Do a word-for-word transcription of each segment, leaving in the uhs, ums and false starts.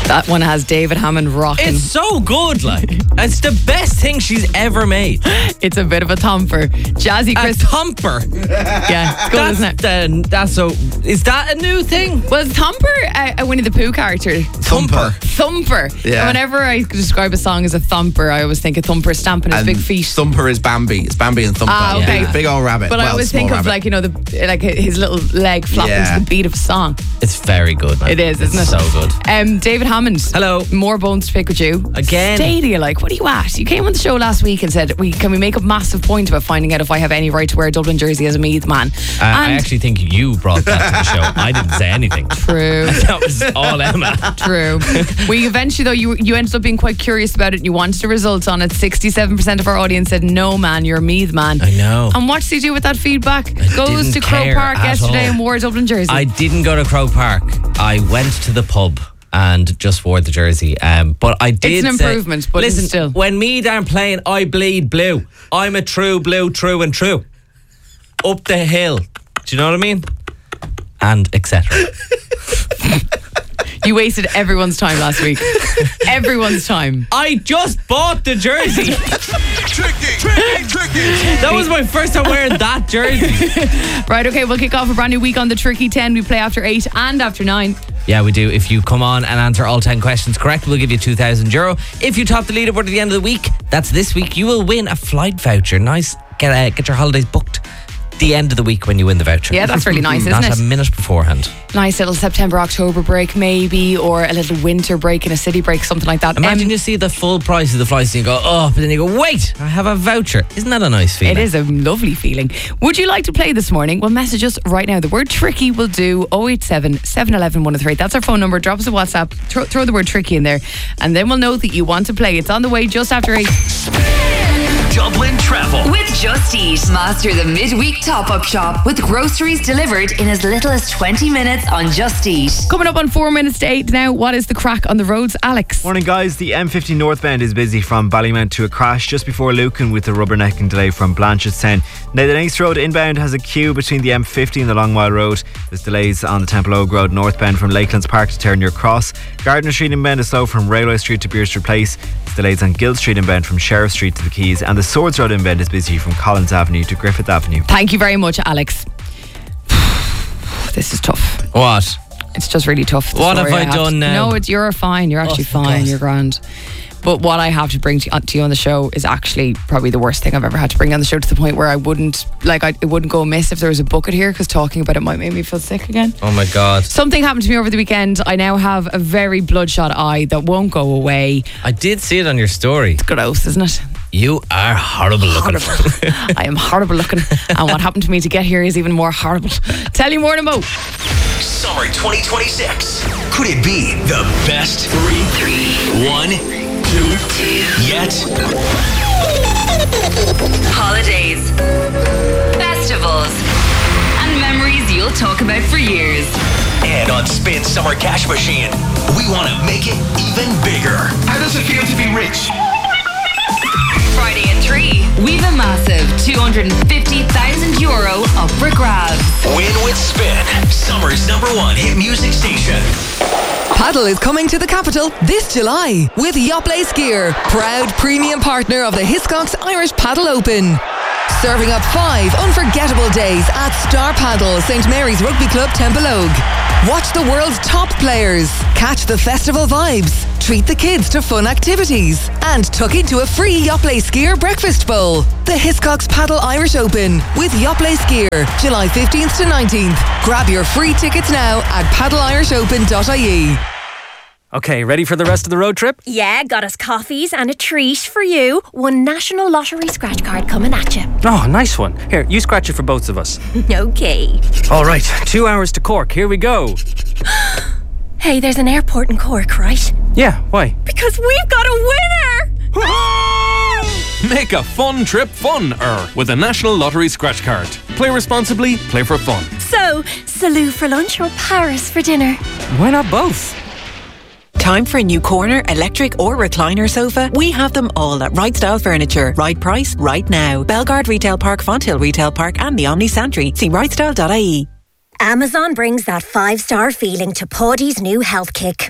That one has David Hammond rocking. It's so good, like. It's the best thing she's ever made. It's a bit of a thumper. Jazzy Chris. A thumper? Yeah, it's good, that's, isn't it? The, that's so... Is that a new thing? Well, Thumper, a, a Winnie the Pooh character. Thumper. Thumper. Yeah. And whenever I describe a song as a thumper, I always think of Thumper stamping his And big feet. Thumper is Bambi. It's Bambi and Thumper. Ah, okay. Big, big old rabbit. But well, I always small think of rabbit. like, you know, the like his little leg flopping Yeah. to the beat of a song. It's very good, man. It is, isn't it's it? so good. Um, David Hammond. Hello. More bones to pick with you. Again. Stadia, like, what are you at? You came on the show last week and said, we can we make a massive point about finding out if I have any right to wear a Dublin jersey as a Meath man? Uh, I actually think you brought that to the show. I didn't say anything. True. That was all Emma. True. We eventually, though, you you ended up being quite curious about it and you wanted a result on it. sixty-seven percent of our audience said, no, man, you're a Meath man. I know. And what does he do with that feedback? I Goes didn't to Croke care Park at yesterday all. and wore a Dublin jersey. I didn't go to Croke Park. I went to the pub and just wore the jersey. Um, but I did It's an say- improvement, but listen, still. when Meath aren't playing, I bleed blue. I'm a true blue, true and true. Up the hill. Do you know what I mean? And et cetera. You wasted everyone's time last week. Everyone's time. I just bought the jersey. Tricky, tricky, tricky. That was my first time wearing that jersey. Right, okay, we'll kick off a brand new week on the Tricky ten. We play after eight and after nine. Yeah, we do. If you come on and answer all ten questions correct, we'll give you two thousand euro. If you top the leaderboard at the end of the week, that's this week, you will win a flight voucher. Nice. Get uh, get your holidays booked the end of the week when you win the voucher. Yeah, that's really nice, isn't Not it? a minute beforehand. Nice little September, October break maybe, or a little winter break and a city break, something like that. Imagine Um, you see the full price of the flights and you go, oh, but then you go, wait, I have a voucher. Isn't that a nice feeling? It is a lovely feeling. Would you like to play this morning? Well, message us right now. The word tricky will do oh eight seven, seven one one, one oh three eight. That's our phone number. Drop us a WhatsApp. Throw, throw the word tricky in there. And then we'll know that you want to play. It's on the way just after eight. Dublin Travel. With Just Eat. Master the midweek top-up shop with groceries delivered in as little as twenty minutes on Just Eat. Coming up on four minutes to eight now. What is the crack on the roads, Alex? Morning, guys. The M fifty northbound is busy from Ballymount to a crash just before Lucan with the rubbernecking delay from Blanchardstown. Now, the Naas Road inbound has a queue between the M fifty and the Long Mile Road. There's delays on the Temple Oak Road northbound from Lakelands Park to Turner Cross. Gardner Street inbound is slow from Railway Street to Beerster Place. There's delays on Guild Street inbound from Sheriff Street to the Quays. And the Swords Road inbound is busy from Collins Avenue to Griffith Avenue. Thank you very much, Alex. This is tough. What? It's just really tough. the What story have I have done to- now? No, it's, you're fine. You're actually Oh, fine. God. You're grand. But what I have to bring to, to you on the show is actually probably the worst thing I've ever had to bring on the show, to the point where I wouldn't, like, I, it wouldn't go amiss if there was a bucket here, because talking about it might make me feel sick again. Oh my God. Something happened to me over the weekend. I now have a very bloodshot eye that won't go away. I did see it on your story. It's gross, isn't it? You are horrible looking. Horrible. I am horrible looking. And what happened to me to get here is even more horrible. Tell you more in a mo. Summer twenty twenty-six. Could it be the best three, three, one, two, yet? Holidays, festivals, and memories you'll talk about for years. And on Spin Summer Cash Machine, we want to make it even bigger. How does it feel to be rich? Friday and three, we've a massive two hundred fifty thousand euro up for grabs. Win with Spin, summer's number one hit music station. Paddle is coming to the capital this July with Yoplait Skier, proud premium partner of the Hiscox Irish Paddle Open. Serving up five unforgettable days at Star Paddle, Saint Mary's Rugby Club, Temple-Ogue. Watch the world's top players, catch the festival vibes, treat the kids to fun activities, and tuck into a free Yoplait Skier breakfast bowl. The Hiscox Paddle Irish Open with Yoplait Skier, July fifteenth to nineteenth. Grab your free tickets now at paddle irish open dot I E. Okay, ready for the rest of the road trip? Yeah, got us coffees and a treat for you. One National Lottery scratch card coming at you. Oh, nice one. Here, you scratch it for both of us. Okay. All right, two hours to Cork. Here we go. Hey, there's an airport in Cork, right? Yeah, why? Because we've got a winner! Make a fun trip fun-er with a National Lottery scratch card. Play responsibly, play for fun. So, Salou for lunch or Paris for dinner? Why not both? Time for a new corner, electric or recliner sofa? We have them all at Right Style Furniture. Right price, right now. Belgard Retail Park, Fonthill Retail Park and the Omni Santry. See right style dot I E. Amazon brings that five-star feeling to Paddy's new health kick.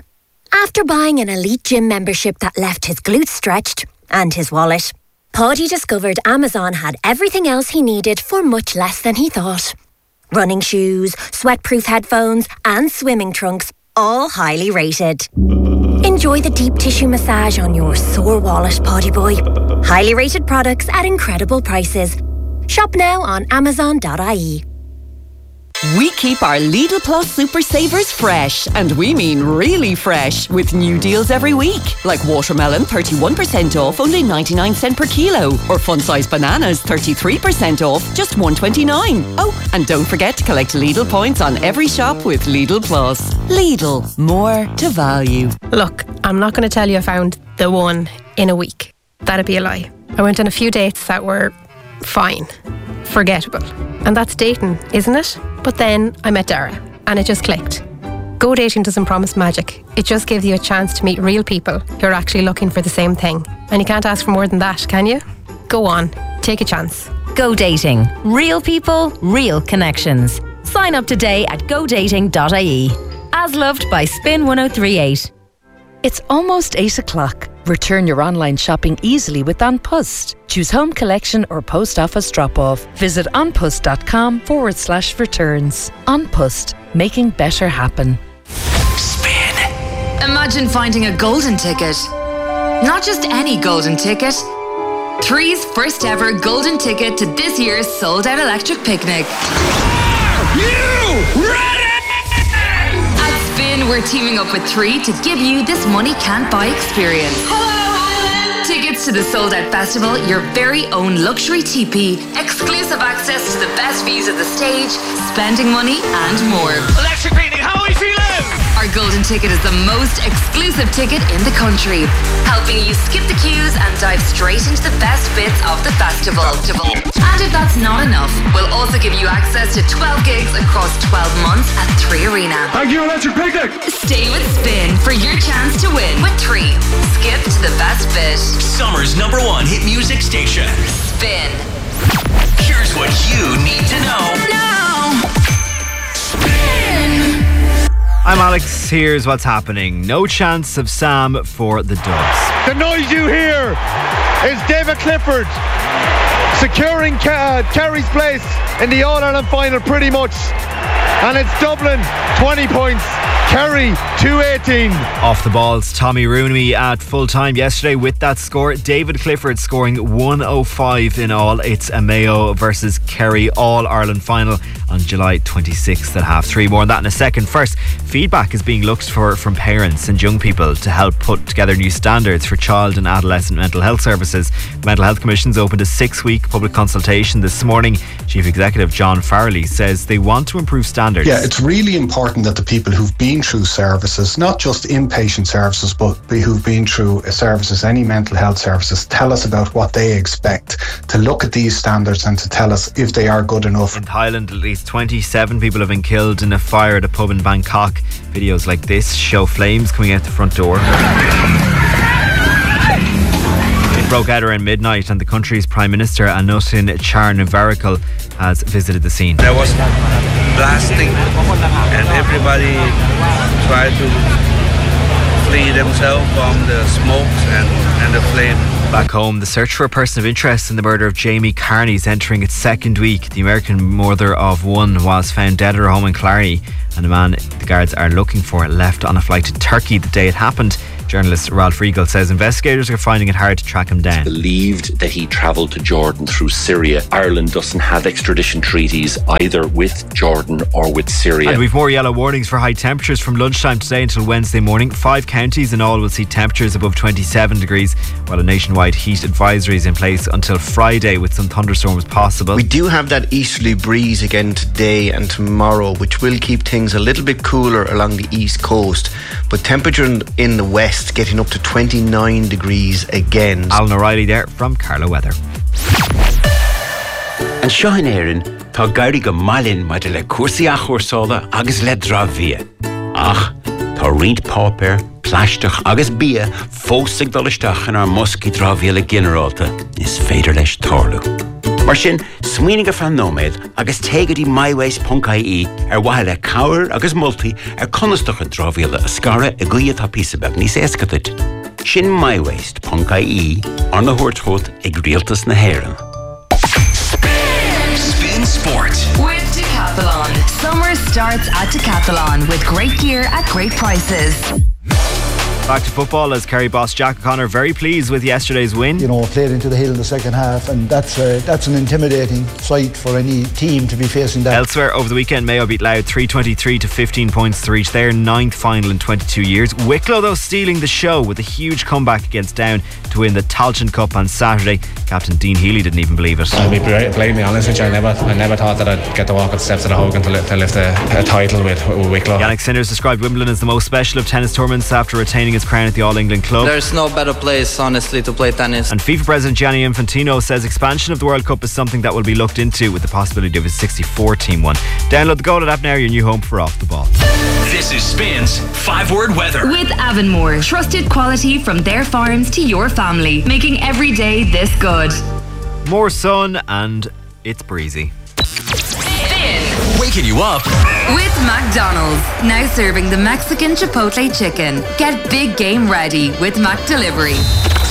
After buying an elite gym membership that left his glutes stretched and his wallet, Paddy discovered Amazon had everything else he needed for much less than he thought. Running shoes, sweatproof headphones and swimming trunks, all highly rated. Enjoy the deep tissue massage on your sore wallet, Paddy boy. Highly rated products at incredible prices. Shop now on amazon dot I E. We keep our Lidl Plus Super Savers fresh, and we mean really fresh, with new deals every week. Like watermelon, thirty-one percent off, only ninety-nine cents per kilo. Or fun-sized bananas, thirty-three percent off, just one twenty-nine. Oh, and don't forget to collect Lidl points on every shop with Lidl Plus. Lidl, more to value. Look, I'm not going to tell you I found the one in a week. That'd be a lie. I went on a few dates that were fine, forgettable. And that's dating, isn't it? But then I met Dara, and it just clicked. Go dating doesn't promise magic. It just gives you a chance to meet real people who are actually looking for the same thing. And you can't ask for more than that, can you? Go on, take a chance. Go dating. Real people, real connections. Sign up today at go dating dot I E. As loved by Spin one oh three eight. It's almost eight o'clock. Return your online shopping easily with An Post. Choose home collection or post office drop-off. Visit onpost.com forward slash returns. An Post, making better happen. Imagine finding a golden ticket. Not just any golden ticket. Three's first ever golden ticket to this year's sold out electric picnic. Are you ready? At Spin, we're teaming up with Three to give you this money can't buy experience. Tickets to the sold out festival, your very own luxury teepee, exclusive access to the best views of the stage, spending money and more. Electric picnic, how are we feeling? Our golden ticket is the most exclusive ticket in the country, helping you skip the queues and dive straight into the best bits of the festival. And if that's not enough, we'll also give you access to twelve gigs across twelve months at Three Arena. Thank you, Electric Picnic. Stay with Spin for your chance to win with Three. Skip to the best bit. Summer's number one hit music station. Spin. Here's what you need to know. Now. Spin. I'm Alex, here's what's happening. No chance of Sam for the Dubs. The noise you hear is David Clifford securing uh, Kerry's place in the All-Ireland final pretty much. And it's Dublin, twenty points. Kerry, two eighteen. Off the balls, Tommy Rooney at full time yesterday with that score. David Clifford scoring one oh five in all. It's a Mayo versus Kerry All-Ireland final on July twenty-sixth at half three. More on that in a second. First, feedback is being looked for from parents and young people to help put together new standards for child and adolescent mental health services. The Mental Health Commission's opened a six-week public consultation this morning. Chief Executive John Farrelly says they want to improve standards. Yeah, it's really important that the people who've been through services, not just inpatient services, but who've been through services, any mental health services, tell us about what they expect, to look at these standards and to tell us if they are good enough. In Thailand, at least twenty-seven people have been killed in a fire at a pub in Bangkok. Videos like this show flames coming out the front door. It broke out around midnight and the country's Prime Minister Anutin Charnvirakul has visited the scene. There was blasting and everybody tried to flee themselves from the smokes and, and the flame. Back home, the search for a person of interest in the murder of Jamie Carney is entering its second week. The American mother of one was found dead at her home in Clarny, and the man the guards are looking for left on a flight to Turkey the day it happened. Journalist Ralph Riegel says investigators are finding it hard to track him down. It's believed that he travelled to Jordan through Syria. Ireland doesn't have extradition treaties either with Jordan or with Syria. And we've more yellow warnings for high temperatures from lunchtime today until Wednesday morning. Five counties in all will see temperatures above twenty-seven degrees, while a nationwide heat advisory is in place until Friday with some thunderstorms possible. We do have that easterly breeze again today and tomorrow, which will keep things a little bit cooler along the east coast, but temperature in, in the west getting up to twenty-nine degrees again. Alan O'Reilly there from Carlo Weather. And Sean Aaron, tá gairí go mailin mai de le cuasaí a chuirsála agus le drábhia. Ach, tá riint pápéir, pláisteach agus bia fósaigh dolisteach in our musky drábhia le generalta is féidir leis tarlú. Mar sin, sweening a fan nóméid agus teigad í myways.ie ar waile cawer agus multi ar conastach a drofiile a scara a guia tá písabag níos escatid. Sin myways.ie ar na húirtchót ag rialtas na héireann. Spin Sport with Decathlon. Summer starts at Decathlon with great gear at great prices. Back to football as Kerry boss Jack O'Connor very pleased with yesterday's win. You know, played into the hill in the second half, and that's a, that's an intimidating sight for any team to be facing that. Elsewhere over the weekend, Mayo beat Louth three twenty-three to fifteen points to reach their ninth final in twenty-two years. Wicklow though stealing the show with a huge comeback against Down to win the Tailteann Cup on Saturday. Captain Dean Healy didn't even believe it. I'll be blatantly honest with you, I never, I never thought that I'd get to walk up the steps of the Hogan to lift, to lift a, a title with, with Wicklow. Yannick Sinners described Wimbledon as the most special of tennis tournaments after retaining his crown at the All England Club. There's no better place, honestly, to play tennis. And FIFA President Gianni Infantino says expansion of the World Cup is something that will be looked into with the possibility of a sixty-four team one. Download the Go To app now, your new home for Off The Ball. This is Spin's five word weather. With Avonmore, trusted quality from their farms to your family, making every day this good. More sun and it's breezy. Waking you up with McDonald's, now serving the Mexican Chipotle chicken. Get big game ready with Mac Delivery.